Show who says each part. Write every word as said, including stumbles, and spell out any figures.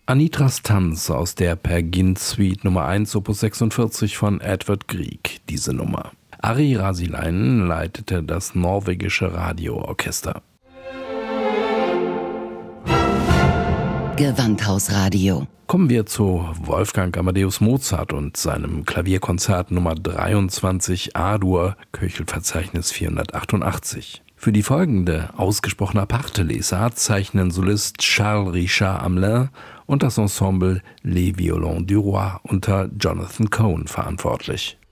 Speaker 1: Anitras Tanz aus der Peer Gynt Suite Nummer eins Opus sechsundvierzig von Edvard Grieg, diese Nummer. Ari Rasileinen leitete das norwegische Radioorchester.
Speaker 2: Gewandhausradio.
Speaker 1: Kommen wir zu Wolfgang Amadeus Mozart und seinem Klavierkonzert Nummer dreiundzwanzig A-Dur, Köchelverzeichnis vierhundertachtundachtzig. Für die folgende ausgesprochene Aparte-Lesart zeichnen Solist Charles Richard Hamelin und das Ensemble Les Violons du Roi unter Jonathan Cohen verantwortlich.